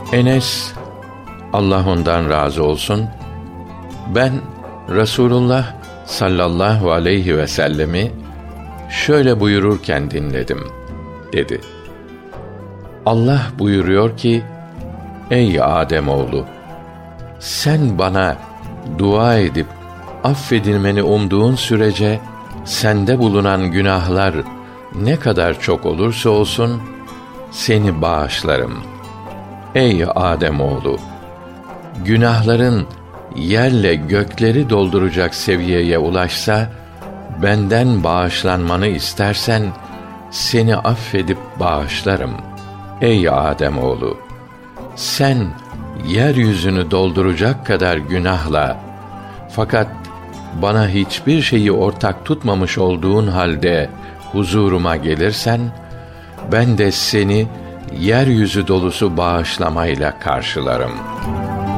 Enes, Allah ondan razı olsun, ben Resulullah sallallahu aleyhi ve sellemi şöyle buyururken dinledim, dedi. Allah buyuruyor ki, ey Ademoğlu, sen bana dua edip affedilmeni umduğun sürece sende bulunan günahlar ne kadar çok olursa olsun seni bağışlarım. Ey Ademoğlu, günahların yerle gökleri dolduracak seviyeye ulaşsa, benden bağışlanmanı istersen seni affedip bağışlarım. Ey Ademoğlu, sen yeryüzünü dolduracak kadar günahla, fakat bana hiçbir şeyi ortak tutmamış olduğun halde huzuruma gelirsen, ben de seni yeryüzü dolusu bağışlamayla karşılarım.